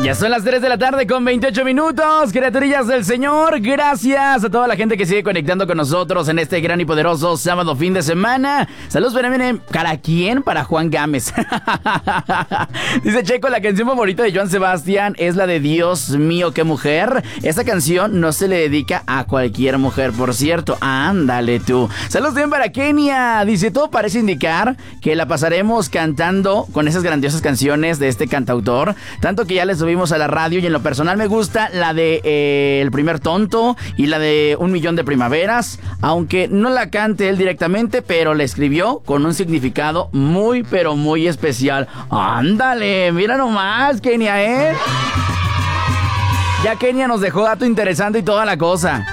Ya son las 3 de la tarde con 28 minutos, criaturillas del Señor. Gracias a toda la gente que sigue conectando con nosotros en este gran y poderoso sábado fin de semana. Saludos, ¿para quién? Para Juan Gámez. Dice Checo, la canción favorita de Joan Sebastián es la de Dios mío, qué mujer. Esa canción no se le dedica a cualquier mujer, por cierto. Ándale tú. Saludos bien para Kenia. Dice, todo parece indicar que la pasaremos cantando con esas grandiosas canciones de este cantautor. Tanto que ya les subimos a la radio y en lo personal me gusta la de El primer tonto y la de Un millón de primaveras, aunque no la cante él directamente, pero la escribió con un significado muy pero muy especial. Ándale, mira nomás, Kenia, ya Kenia nos dejó dato interesante y toda la cosa.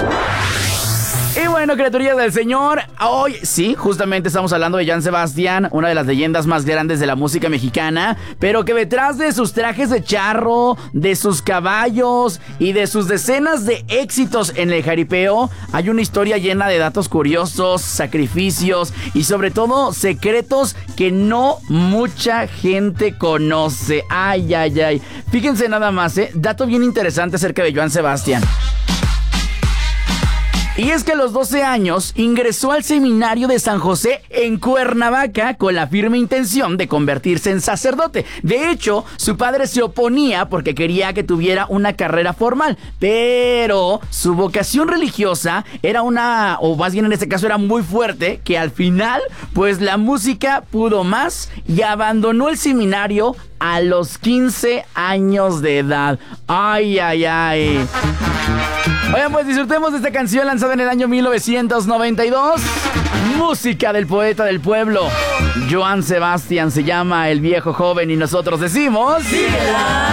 Y bueno, criaturillas del Señor, hoy sí, justamente estamos hablando de Joan Sebastián, una de las leyendas más grandes de la música mexicana, pero que detrás de sus trajes de charro, de sus caballos y de sus decenas de éxitos en el jaripeo, hay una historia llena de datos curiosos, sacrificios y sobre todo secretos que no mucha gente conoce. Ay, ay, ay. Fíjense nada más, dato bien interesante acerca de Joan Sebastián. Y es que a los 12 años ingresó al seminario de San José en Cuernavaca con la firme intención de convertirse en sacerdote. De hecho, su padre se oponía porque quería que tuviera una carrera formal, pero su vocación religiosa era o más bien en este caso era muy fuerte, que al final, pues la música pudo más y abandonó el seminario a los 15 años de edad. Ay, ay, ay. Oigan, pues disfrutemos de esta canción lanzada en el año 1992. Música del poeta del pueblo, Joan Sebastián, se llama El viejo joven y nosotros decimos... ¡Síguela!